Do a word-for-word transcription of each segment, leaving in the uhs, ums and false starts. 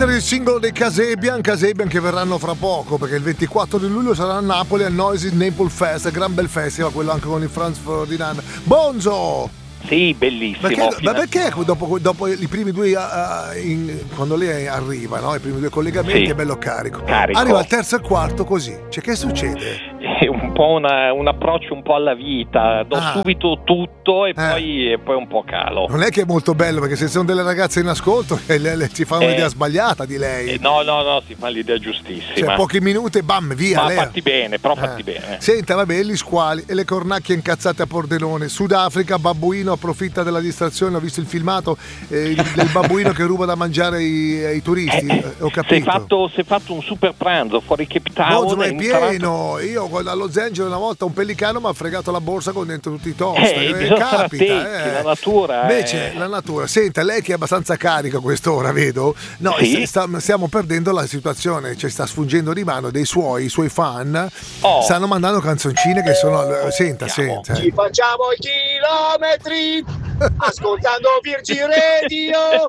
Il singolo dei Kasabian, Kasabian che verranno fra poco, perché il ventiquattro di luglio sarà a Napoli al Noisy Naples Fest, gran bel festival, quello anche con il Franz Ferdinand. Bonzo! Sì, bellissimo. Perché, ma perché dopo, dopo i primi due, uh, in, quando lei arriva, no? I primi due collegamenti, sì, è bello carico. carico. Arriva il terzo e il quarto così. Cioè, che succede? È un po' una, un approccio un po' alla vita. Do ah. subito tutto e, eh. poi, e poi un po' calo. Non è che è molto bello, perché se sono delle ragazze in ascolto le, le, ci fanno eh, un'idea sbagliata di lei. Eh, no, no, no, si fa l'idea giustissima. Cioè, pochi minuti e bam, via. Ma lei. fatti bene, però eh. fatti bene. Senta, vabbè, e gli squali e le cornacchie incazzate a Pordenone. Sudafrica, babbuino approfitta della distrazione. Ho visto il filmato eh, del babbuino che ruba da mangiare ai, ai turisti. Eh, eh, ho capito. Si è fatto, si è fatto un super pranzo fuori Cape Town. No, è pieno. Io a Los Angeles una volta un pellicano mi ha fregato la borsa con dentro tutti i toast. Eh, eh, bisogna stare capita, attenti, eh. la natura. Invece eh. la natura. Senta, lei che è abbastanza carica a quest'ora, vedo. No, sì? sta, stiamo perdendo la situazione, cioè sta sfuggendo di mano dei suoi, i suoi fan. Oh. Stanno mandando canzoncine che sono. Senta, senta. Ci facciamo i chilometri ascoltando Virgin Radio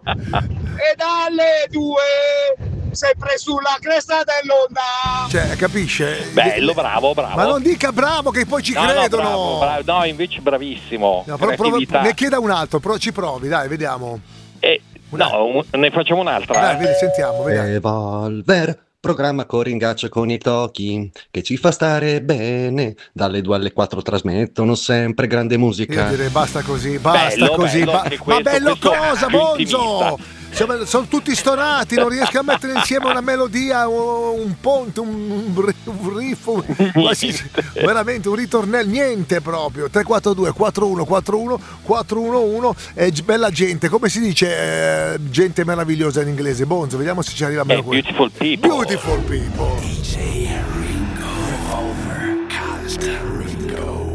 e dalle due sempre sulla cresta dell'onda. Cioè, capisce? Bello, bravo, bravo. Ma non dica bravo che poi ci no, credono. No, bravo, bravo. No, invece bravissimo. No, però, prova, ne chieda un altro, però ci provi, dai, vediamo. Eh, no, ne facciamo un'altra. Dai, vedi, sentiamo, vediamo. Evolver, programma coringaccio con i tocchi che ci fa stare bene. Dalle due alle quattro trasmettono sempre grande musica. Io direi basta così, basta bello, così. Bello, ba- questo, ma bello cosa, Bonzo? Intimista. Sono, sono tutti stonati, non riesco a mettere insieme una melodia, un ponte, un, un riff, un, quasi, veramente un ritornello, niente proprio. tre quattro due quattro uno quattro uno quattro uno uno è bella gente, come si dice eh, gente meravigliosa in inglese? Bonzo, vediamo se ci arriva meno eh, beautiful people. Beautiful people. D J Ringo, Overcast Ringo.